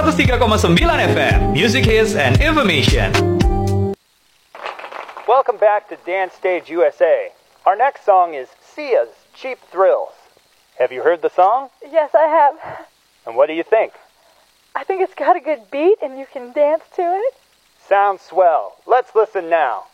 103,9 FM, Music Hits and Information. Welcome back to Dance Stage USA. Our next song is Sia's Cheap Thrills. Have you heard the song? Yes, I have. And what do you think? I think it's got a good beat and you can dance to it. Sounds swell. Let's listen now.